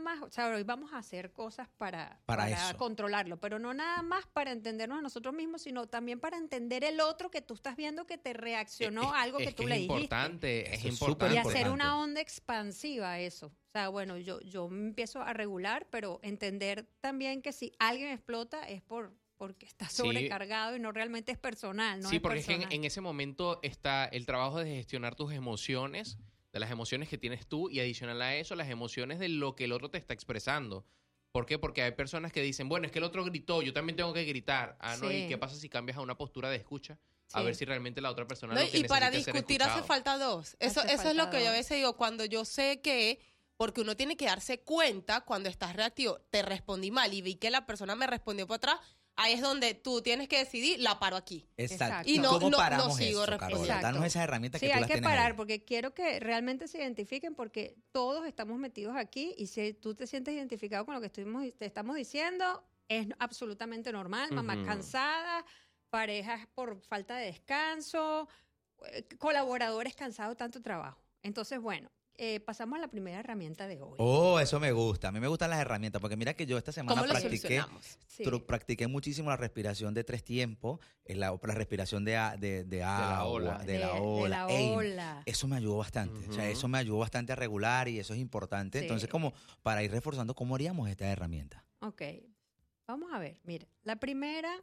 más, o sea, hoy vamos a hacer cosas para eso. controlarlo, pero no nada más para entendernos a nosotros mismos, sino también para entender el otro que tú estás viendo que te reaccionó a algo que tú le dijiste. Es importante. Y hacer una onda expansiva a eso. O sea, bueno, yo me empiezo a regular, pero entender también que si alguien explota es porque está sobrecargado y no realmente es personal. Sí, porque es que en ese momento está el trabajo de gestionar tus emociones, de las emociones que tienes tú, y adicional a eso, las emociones de lo que el otro te está expresando. ¿Por qué? Porque hay personas que dicen, bueno, es que el otro gritó, yo también tengo que gritar. ¿No? ¿Y qué pasa si cambias a una postura de escucha? A ver si realmente la otra persona lo que necesita y para es ser discutir escuchado. hace falta dos. Eso es lo que yo a veces digo, cuando yo sé que, porque uno tiene que darse cuenta cuando estás reactivo, te respondí mal y vi que la persona me respondió por atrás, ahí es donde tú tienes que decidir, la paro aquí. Exacto. Y ¿Cómo paramos sigo eso, Carola? Danos esas herramientas que tú las tienes. Sí, hay que parar, porque quiero que realmente se identifiquen, porque todos estamos metidos aquí, y si tú te sientes identificado con lo que te estamos diciendo, es absolutamente normal. Mamás cansadas, parejas por falta de descanso, colaboradores cansados de tanto trabajo. Entonces, bueno, pasamos a la primera herramienta de hoy. Oh, eso me gusta. A mí me gustan las herramientas, porque mira que yo esta semana practiqué muchísimo la respiración de 3 tiempos, la respiración de agua, de la ola. Eso me ayudó bastante. O sea, eso me ayudó bastante a regular y eso es importante. Sí. Entonces, como para ir reforzando, ¿cómo haríamos esta herramienta? Ok. Vamos a ver. Mira, la primera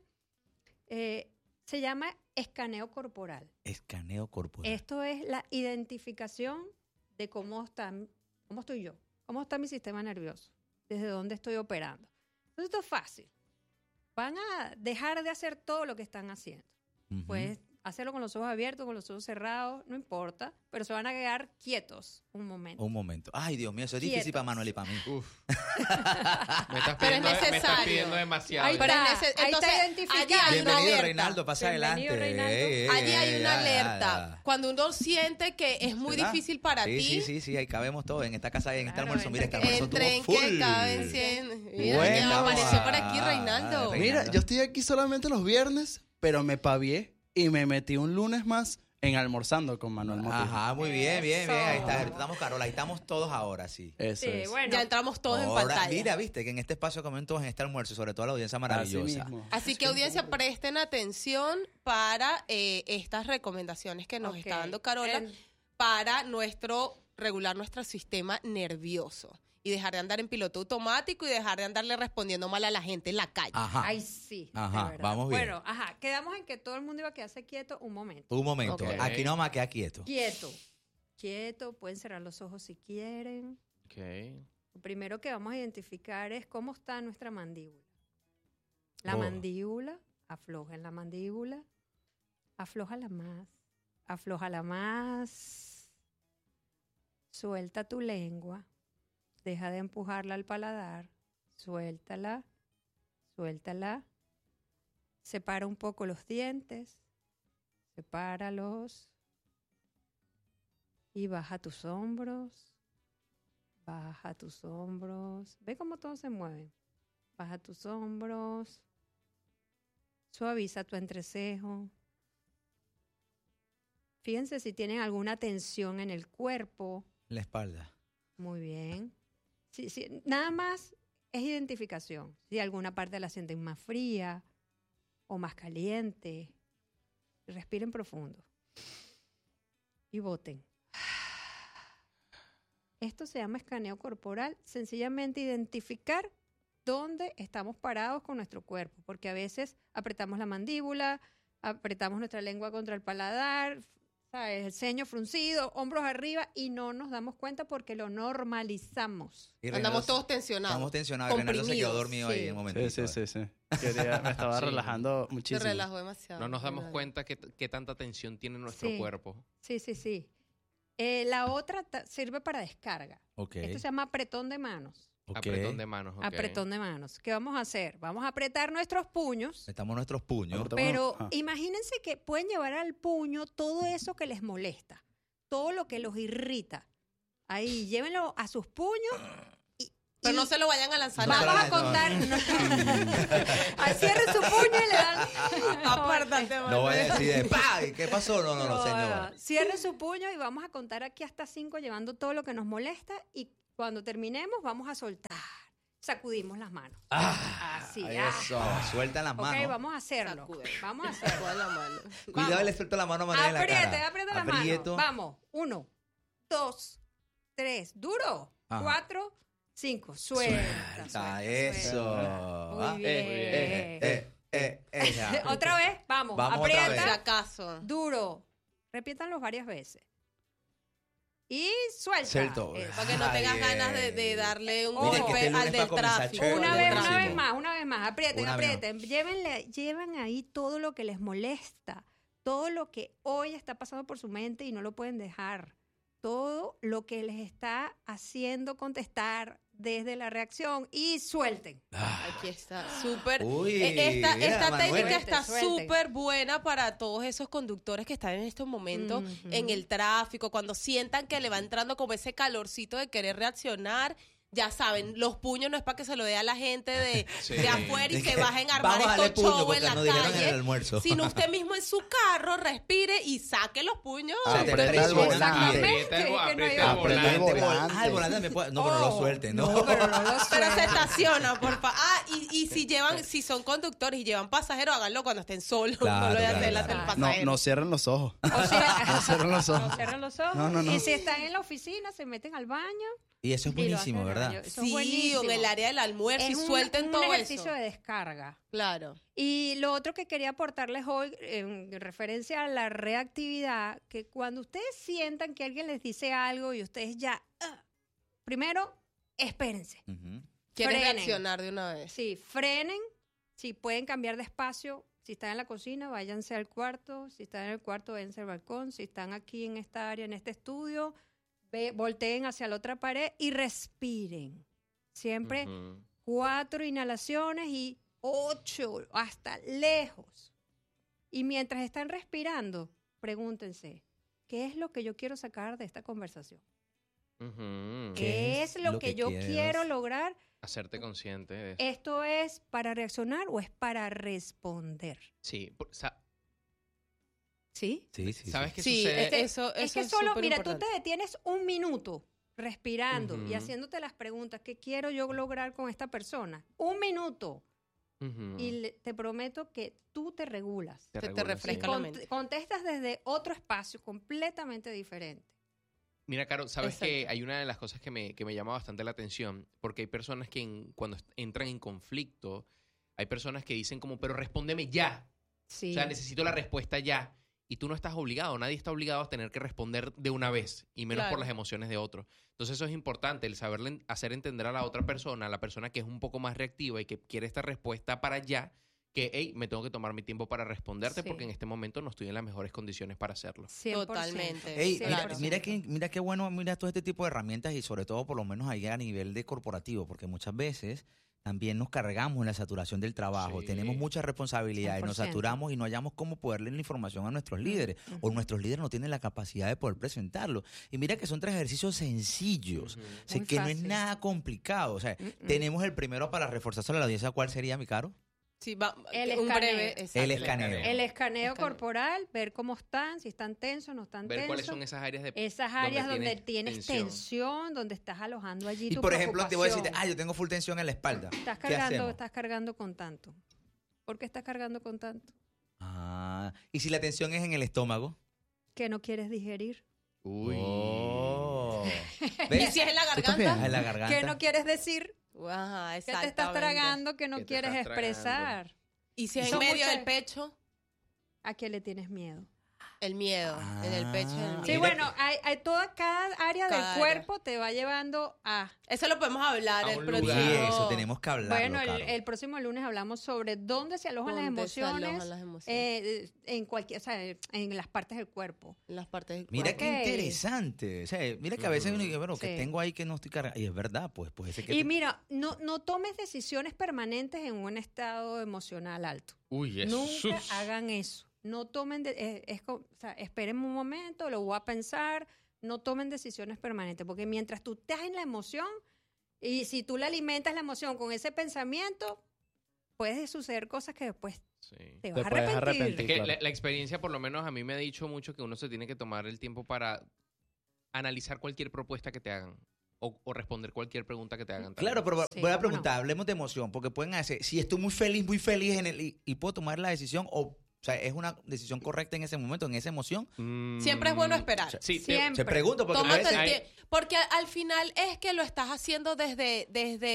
se llama escaneo corporal. Escaneo corporal. Esto es la identificación de cómo estoy yo, cómo está mi sistema nervioso, desde dónde estoy operando. Entonces, esto es fácil. Van a dejar de hacer todo lo que están haciendo. Puedes hacerlo con los ojos abiertos, con los ojos cerrados, no importa, pero se van a quedar quietos un momento. Un momento. Ay, Dios mío, eso es difícil para Manuel y para mí. Uf. me estás pidiendo demasiado. Ahí está identificado. Bienvenido, Reinaldo, pasa adelante. Allí hay una alerta. Cuando uno siente que es muy difícil para ti. Sí, ahí cabemos todos. En esta casa, en este almuerzo. Mira, este almuerzo entren tuvo full. Que caben 100. Mira, ya apareció por aquí Reinaldo. Mira, yo estoy aquí solamente los viernes, pero me pavié y me metí un lunes más en Almorzando con Manuel Motillo. Ajá, muy bien. Ahí estamos, Carola. Ahí estamos todos ahora, sí. Eso es. Bueno. Ya entramos todos en pantalla. Mira, viste que en este espacio comen todos en este almuerzo, sobre todo la audiencia maravillosa. Así que audiencia, presten atención para estas recomendaciones que nos está dando Carola para regular nuestro sistema nervioso. Y dejar de andar en piloto automático y dejar de andarle respondiendo mal a la gente en la calle. Ajá. Ay, sí. Ajá, vamos bien. Bueno, quedamos en que todo el mundo iba a quedarse quieto un momento. Okay. Aquí no más queda quieto. Quieto, pueden cerrar los ojos si quieren. Okay. Lo primero que vamos a identificar es cómo está nuestra mandíbula. Mandíbula, afloja en la mandíbula, aflójala más, suelta tu lengua. Deja de empujarla al paladar. Suéltala. Separa un poco los dientes. Sepáralos. Y baja tus hombros. Ve cómo todo se mueve. Baja tus hombros. Suaviza tu entrecejo. Fíjense si tienen alguna tensión en el cuerpo. La espalda. Muy bien. Sí, nada más es identificación. Si alguna parte la sienten más fría o más caliente, respiren profundo y boten. Esto se llama escaneo corporal, sencillamente identificar dónde estamos parados con nuestro cuerpo, porque a veces apretamos la mandíbula, apretamos nuestra lengua contra el paladar, ¿sabes? El ceño fruncido, hombros arriba, y no nos damos cuenta porque lo normalizamos. Andamos todos tensionados. Estamos tensionados. Reinaldo se quedó dormido ahí en un momento. Sí. Me estaba relajando muchísimo. Se relajó demasiado. No nos damos cuenta que tanta tensión tiene nuestro cuerpo. Sí. La otra sirve para descarga. Okay. Esto se llama apretón de manos. Okay. Apretón de manos. Okay. Apretón de manos. ¿Qué vamos a hacer? Vamos a apretar nuestros puños. Apretamos nuestros puños. Pero imagínense que pueden llevar al puño todo eso que les molesta, todo lo que los irrita. Ahí, llévenlo a sus puños. Pero no se lo vayan a lanzar. Vamos a contar. Cierren su puño y le dan. Apártate, no voy a decir ¿qué pasó? No, señor. Cierren su puño y vamos a contar aquí hasta 5, llevando todo lo que nos molesta, y Cuando terminemos, vamos a soltar. Sacudimos las manos. Así. Eso. Suelta las manos. Ok, vamos a hacerlo. Vamos a hacerlo. La mano. Cuidado, le suelto la mano a Manuel en la cara. Aprieta la mano. Vamos. 1, 2, 3. Duro. 4, 5. Suelta. Eso. Muy bien. Esa. Otra vez. Vamos otra aprieta. vez. Si acaso. Duro. Repítanlo varias veces. Y suelta. Suelto. Para que no tengas ganas de darle un Miren golpe que este al del tráfico. Una vez Buenísimo. más. Aprieten. Lleven ahí todo lo que les molesta. Todo lo que hoy está pasando por su mente y no lo pueden dejar. Todo lo que les está haciendo contestar desde la reacción y suelten. Aquí está, súper. Esta técnica está súper buena para todos esos conductores que están en estos momentos en el tráfico, cuando sientan que le va entrando como ese calorcito de querer reaccionar. Ya saben, los puños no es para que se lo dé a la gente de afuera y se bajen a armar estos shows en la calle. Sino usted mismo en su carro respire y saque los puños. Aprieta el volante. Aprieta el volante. El volante me puede... No, pero no lo suelten, ¿no? Pero se estaciona, por favor. Y si son conductores y llevan pasajeros, háganlo cuando estén solos. No lo hagan delante del pasajero. No cierren los ojos. O sea, no cierren los ojos. No cierren los ojos. No. Y si están en la oficina, se meten al baño. Y eso es buenísimo, ¿verdad? Eso es buenísimo. O en el área del almuerzo y suelten todo eso. Es un ejercicio de descarga. Claro. Y lo otro que quería aportarles hoy, en referencia a la reactividad, que cuando ustedes sientan que alguien les dice algo y ustedes ya... primero, espérense. Quieren reaccionar de una vez. Sí, frenen. Si pueden cambiar de espacio. Si están en la cocina, váyanse al cuarto. Si están en el cuarto, váyanse al balcón. Si están aquí en esta área, en este estudio... volteen hacia la otra pared y respiren. Siempre 4 inhalaciones y 8 hasta lejos. Y mientras están respirando, pregúntense, ¿qué es lo que yo quiero sacar de esta conversación? ¿Qué es lo que yo quiero lograr? Hacerte consciente de eso. ¿Esto es para reaccionar o es para responder? Sí. ¿Sí? Sí. ¿Sabes qué sí, sucede? Eso es que es solo, súper mira, importante. tú te detienes un minuto respirando y haciéndote las preguntas, ¿qué quiero yo lograr con esta persona? 1 minuto. Y te prometo que tú te regulas. Te refresca la mente. Contestas desde otro espacio completamente diferente. Mira, Caro, sabes que hay una de las cosas que me llama bastante la atención, porque hay personas que cuando entran en conflicto, hay personas que dicen como, pero respóndeme ya. Sí. O sea, necesito la respuesta ya. Y tú no estás obligado, nadie está obligado a tener que responder de una vez, y menos por las emociones de otro. Entonces eso es importante, el saberle hacer entender a la otra persona, a la persona que es un poco más reactiva y que quiere esta respuesta para ya, que, hey, me tengo que tomar mi tiempo para responderte porque en este momento no estoy en las mejores condiciones para hacerlo. 100%. Totalmente. Hey, mira qué bueno, mira todo este tipo de herramientas y sobre todo por lo menos ahí a nivel de corporativo, porque muchas veces también nos cargamos en la saturación del trabajo, tenemos muchas responsabilidades, 100%. nos saturamos y no hallamos cómo poderle la información a nuestros líderes, o nuestros líderes no tienen la capacidad de poder presentarlo. Y mira que son 3 ejercicios sencillos, o sea, que no es nada complicado. O sea, tenemos el primero para reforzarse a la audiencia. ¿Cuál sería, mi Caro? Sí, el escaneo. El escaneo corporal, ver cómo están, si están tensos, no están tensos. Ver cuáles son esas áreas donde tienes tensión, donde estás alojando allí y tu por ejemplo, te voy a decir, preocupación. yo tengo full tensión en la espalda. Estás cargando con tanto. ¿Por qué estás cargando con tanto? ¿Y si la tensión es en el estómago? Que no quieres digerir. Uy. ¿Y si es en la garganta? En la garganta. ¿Qué no quieres decir? Ajá, ¿Qué te estás tragando que no quieres expresar? ¿Y si es en medio del pecho? ¿A qué le tienes miedo? El miedo, en el pecho. Sí, bueno, cada área del cuerpo te va llevando a... Eso lo podemos hablar el próximo. Sí, eso tenemos que hablar. Bueno, el próximo lunes hablamos sobre dónde se alojan las emociones, en cualquier, o sea, en las partes del cuerpo. Mira qué interesante. O sea, mira que a veces uno dice, bueno, que tengo ahí que no estoy cargando. Y es verdad, pues ese que... Y mira, no tomes decisiones permanentes en un estado emocional alto. Uy, eso. Nunca hagan eso. No tomen, esperen un momento, lo voy a pensar, no tomen decisiones permanentes, porque mientras tú estás en la emoción y si tú le alimentas la emoción con ese pensamiento, puede suceder cosas que después te vas a arrepentir. Es que la experiencia, por lo menos, a mí me ha dicho mucho que uno se tiene que tomar el tiempo para analizar cualquier propuesta que te hagan. o responder cualquier pregunta que te hagan. Claro, pero voy a preguntar, hablemos de emoción, porque pueden hacer, si estoy muy feliz y puedo tomar la decisión, o sea, ¿es una decisión correcta en ese momento, en esa emoción? Siempre es bueno esperar. Sí, siempre. Se pregunto, porque Tómate el tiempo. Porque al final es que lo estás haciendo desde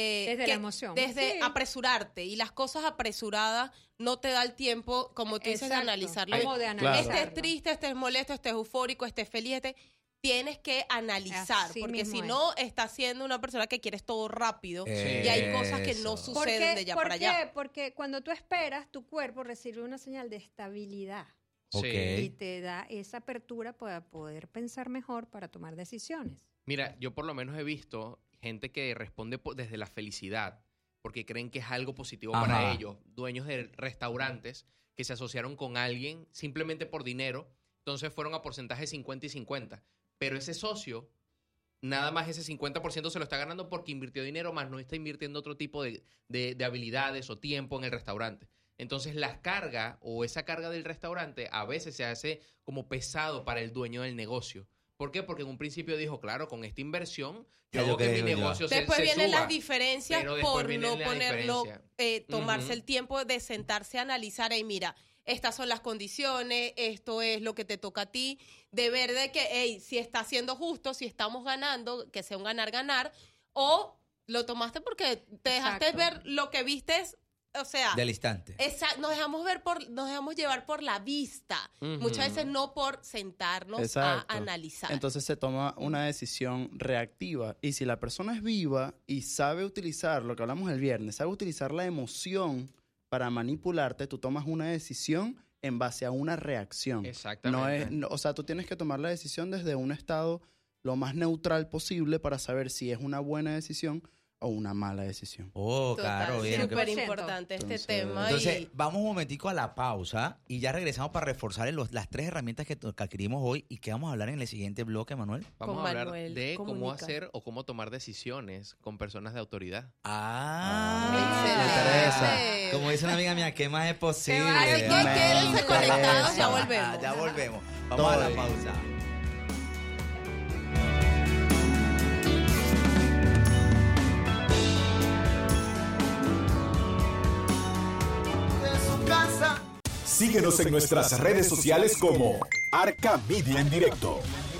la emoción. Desde apresurarte. Y las cosas apresuradas no te da el tiempo, como tú dices, de analizarlo. Como de analizarlo. Estés triste, estés molesto, estés eufórico, estés feliz, tienes que analizar, Así porque si mismo no, estás siendo una persona que quieres todo rápido y hay cosas que no suceden de allá para allá. Porque cuando tú esperas, tu cuerpo recibe una señal de estabilidad. Okay. Y te da esa apertura para poder pensar mejor, para tomar decisiones. Mira, yo por lo menos he visto gente que responde desde la felicidad, porque creen que es algo positivo para ellos. Dueños de restaurantes que se asociaron con alguien simplemente por dinero, entonces fueron a porcentaje 50 y 50. Pero ese socio, nada más ese 50% se lo está ganando porque invirtió dinero, más no está invirtiendo otro tipo de habilidades o tiempo en el restaurante. Entonces la carga o esa carga del restaurante a veces se hace como pesado para el dueño del negocio. ¿Por qué? Porque en un principio dijo, claro, con esta inversión yo hago que mi negocio se suba. Después vienen las diferencias por no ponerlo, tomarse el tiempo de sentarse a analizar y mira, estas son las condiciones, esto es lo que te toca a ti, de ver de que, si está siendo justo, si estamos ganando, que sea un ganar-ganar, o lo tomaste porque te dejaste ver lo que vistes, o sea... Del instante. Nos dejamos llevar por la vista, muchas veces no por sentarnos a analizar. Entonces se toma una decisión reactiva, y si la persona es viva y sabe utilizar, lo que hablamos el viernes, sabe utilizar la emoción para manipularte, tú tomas una decisión en base a una reacción. Exactamente. O sea, tú tienes que tomar la decisión desde un estado lo más neutral posible para saber si es una buena decisión o una mala decisión. Claro, bien. Súper importante este tema. Entonces, vamos un momentico a la pausa y ya regresamos para reforzar las 3 herramientas que adquirimos hoy. ¿Y qué vamos a hablar en el siguiente bloque, Manuel? Vamos a hablar de cómo hacer o cómo tomar decisiones con personas de autoridad. Me interesa. Como dice una amiga mía, ¿qué más es posible? Quédense conectados, ya volvemos. Ya volvemos. Vamos a la pausa. Síguenos en nuestras redes sociales como Arca Media en Directo.